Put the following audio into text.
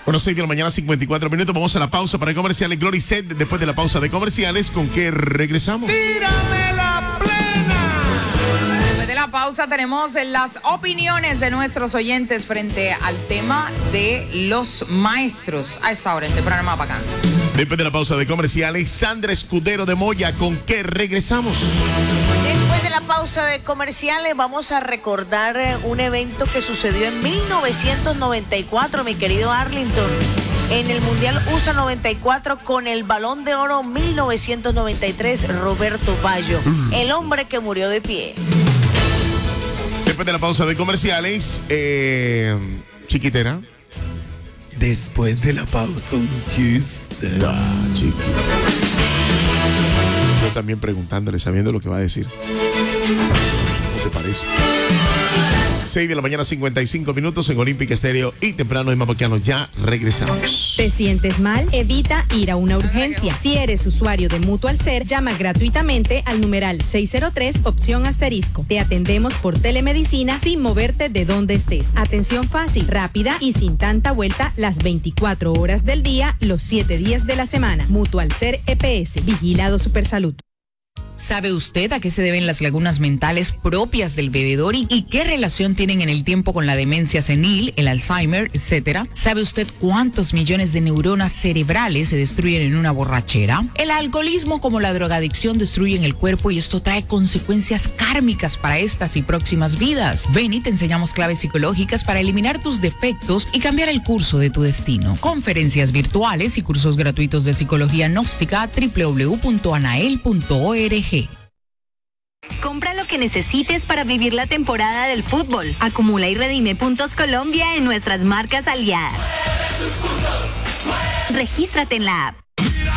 Bueno, 6 de la mañana, 54 minutos. Vamos a la pausa para comerciales. Glory Set, después de la pausa de comerciales, ¿con qué regresamos? ¡Tírame la plena! Después de la pausa tenemos las opiniones de nuestros oyentes frente al tema de los maestros a esta hora en este programa Bacán. Después de la pausa de comerciales, Sandra Escudero de Moya, ¿con qué regresamos? Después de la pausa de comerciales vamos a recordar un evento que sucedió en 1994, mi querido Arlington, en el Mundial USA 94 con el Balón de Oro 1993, Roberto Baggio, el hombre que murió de pie. Después de la pausa de comerciales, chiquitera. Después de la pausa, un chiste. Chiqui. Yo también preguntándole, sabiendo lo que va a decir. ¿Cómo te parece? 6 de la mañana, 55 minutos en Olímpica Estéreo y temprano en Mapaquiano. Ya regresamos. ¿Te sientes mal? Evita ir a una urgencia. Si eres usuario de Mutual Ser, llama gratuitamente al numeral 603, opción asterisco. Te atendemos por telemedicina sin moverte de donde estés. Atención fácil, rápida y sin tanta vuelta las 24 horas del día, los 7 días de la semana. Mutual Ser EPS, Vigilado Supersalud. ¿Sabe usted a qué se deben las lagunas mentales propias del bebedor y qué relación tienen en el tiempo con la demencia senil, el Alzheimer, etcétera? ¿Sabe usted cuántos millones de neuronas cerebrales se destruyen en una borrachera? El alcoholismo como la drogadicción destruyen el cuerpo y esto trae consecuencias kármicas para estas y próximas vidas. Ven y te enseñamos claves psicológicas para eliminar tus defectos y cambiar el curso de tu destino. Conferencias virtuales y cursos gratuitos de psicología gnóstica www.anael.org. Compra lo que necesites para vivir la temporada del fútbol. Acumula y redime puntos Colombia en nuestras marcas aliadas. Regístrate en la app.